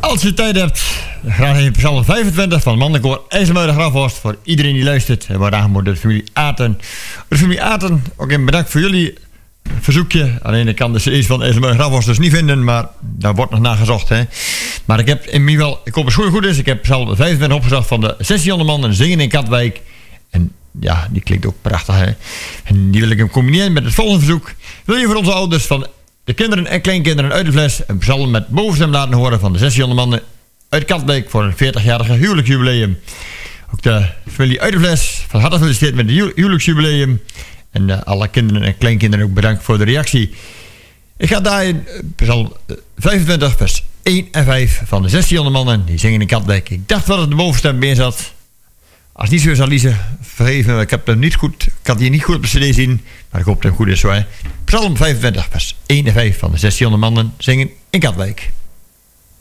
Als je tijd hebt, graag even Psalm 25 van Mannenkoor IJsselmuiden Grafhorst. Voor iedereen die luistert. En wordt aangeboden door de familie Aten. De familie Aten, ook even bedankt voor jullie verzoekje. Alleen ik kan de cd's van IJsselmuiden Grafhorst dus niet vinden. Maar daar wordt nog naar gezocht. Hè. Maar ik heb in ieder geval, ik hoop het goed is. Ik heb Psalm 25 opgezocht van de 1600 mannen zingen in Katwijk. En ja, die klinkt ook prachtig. Hè. En die wil ik hem combineren met het volgende verzoek. Wil je voor onze ouders van de kinderen en kleinkinderen uit de fles een psalm met bovenstem laten horen van de 1600 mannen uit Katwijk voor een 40-jarige huwelijksjubileum. Ook de familie uit de fles van harte gefeliciteerd met het huwelijksjubileum. En alle kinderen en kleinkinderen ook bedankt voor de reactie. Ik ga daar in psalm 25 vers 1 en 5 van de 1600 mannen die zingen in Katwijk. Ik dacht dat het de bovenstem meer zat. Als niet zo is, Alice, vergeef me, ik heb hem niet goed, ik kan die niet goed op de cd zien, maar ik hoop dat het goed is zo. Hè. Psalm 25 vers 1 en 5 van de 1600 mannen zingen in Katwijk.